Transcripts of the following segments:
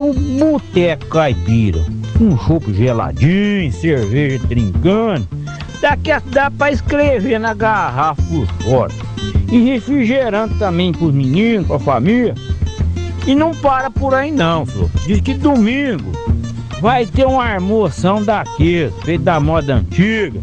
o Boteco Caipira. Um chopp geladinho, cerveja trincando. Dá pra escrever na garrafa por fora. E refrigerante também pros meninos, pra família. E não para por aí não, senhor. Diz que domingo vai ter uma almoção daqueles, feito da moda antiga.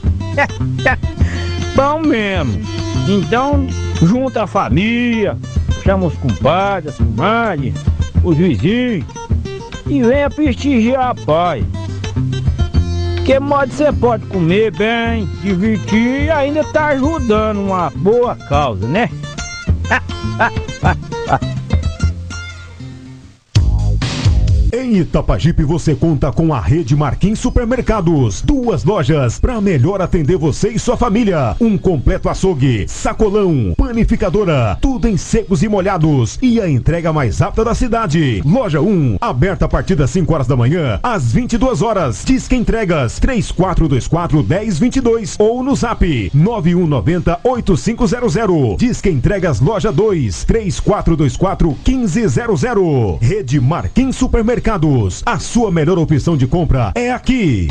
Bom mesmo. Então, junta a família, chama os compadres, as comadres, os vizinhos e venha prestigiar a paz. Que modo você pode comer bem, divertir e ainda tá ajudando uma boa causa, né? Em Itapajipe você conta com a rede Marquinhos Supermercados. 2 lojas para melhor atender você e sua família. Um completo açougue, sacolão, panificadora, tudo em secos e molhados. E a entrega mais rápida da cidade. Loja 1, aberta a partir das 5 horas da manhã às 22 horas. Disque entregas 3424-1022 ou no zap 9190-8500. Disque entregas loja 2, 3424-1500. Rede Marquinhos Supermercados. A sua melhor opção de compra é aqui.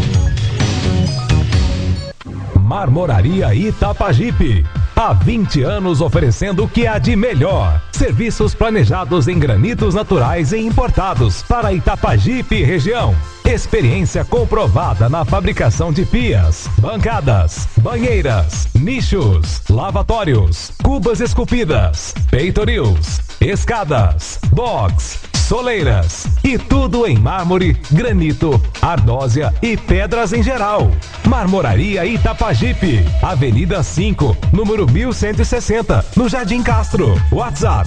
Marmoraria Itapajipe. Há 20 anos oferecendo o que há de melhor. Serviços planejados em granitos naturais e importados para Itapajipe e região. Experiência comprovada na fabricação de pias, bancadas, banheiras, nichos, lavatórios, cubas esculpidas, peitorils, escadas, box, soleiras e tudo em mármore, granito, ardósia e pedras em geral. Marmoraria Itapajipe, Avenida 5, número 1160, no Jardim Castro. WhatsApp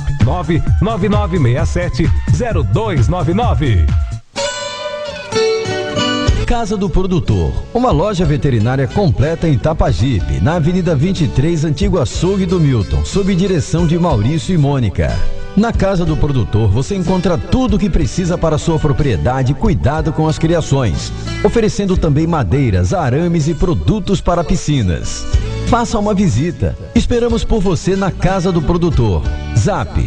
99967-0299. Casa do Produtor, uma loja veterinária completa em Itapajipe, na Avenida 23, Antigo Açougue do Milton, sob direção de Maurício e Mônica. Na Casa do Produtor você encontra tudo o que precisa para sua propriedade e cuidado com as criações, oferecendo também madeiras, arames e produtos para piscinas. Faça uma visita. Esperamos por você na Casa do Produtor. Zap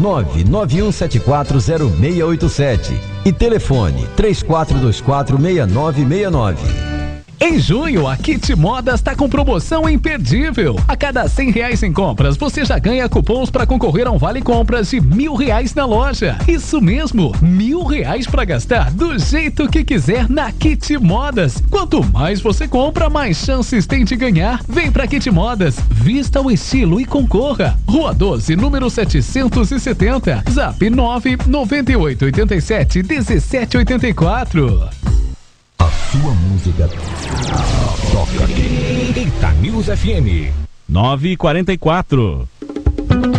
991740687 e telefone 34246969. Em junho, a Kit Modas está com promoção imperdível. A cada R$100 em compras, você já ganha cupons para concorrer a um vale compras de R$1.000 na loja. Isso mesmo, R$1.000 para gastar do jeito que quiser na Kit Modas. Quanto mais você compra, mais chances tem de ganhar. Vem pra Kit Modas, vista o estilo e concorra. Rua 12, número 770, Zap 998871784. A sua música toca aqui. Itanews FM 9h44.